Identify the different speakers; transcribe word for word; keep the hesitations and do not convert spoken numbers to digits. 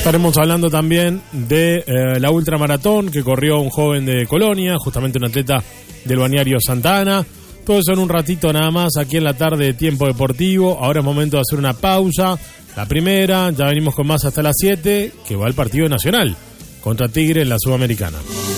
Speaker 1: Estaremos hablando también de eh, la ultramaratón que corrió un joven de Colonia, justamente un atleta del balneario Santa Ana. Todo eso en un ratito nada más aquí en la tarde de Tiempo Deportivo. Ahora es momento de hacer una pausa. La primera, ya venimos con más hasta las siete, que va el partido nacional contra Tigre en la Sudamericana.